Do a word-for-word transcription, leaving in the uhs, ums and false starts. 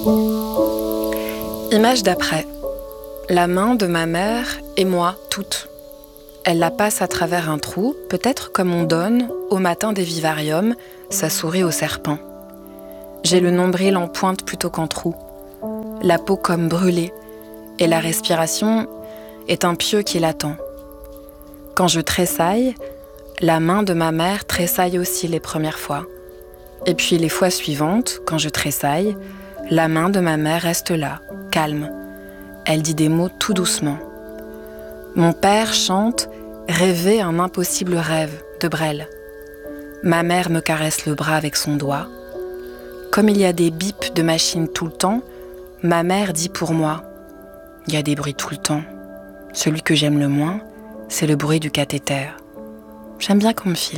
Image d'après. La main de ma mère et moi, toute. Elle la passe à travers un trou, peut-être comme on donne, au matin des vivariums, sa souris au serpent. J'ai le nombril en pointe plutôt qu'en trou, la peau comme brûlée, et la respiration est un pieu qui l'attend. Quand je tressaille, la main de ma mère tressaille aussi les premières fois. Et puis les fois suivantes, quand je tressaille, la main de ma mère reste là, calme. Elle dit des mots tout doucement. Mon père chante « Rêver un impossible rêve » de Brel. Ma mère me caresse le bras avec son doigt. Comme il y a des bips de machine tout le temps, ma mère dit pour moi « Il y a des bruits tout le temps. Celui que j'aime le moins, c'est le bruit du cathéter. J'aime bien qu'on me filme. »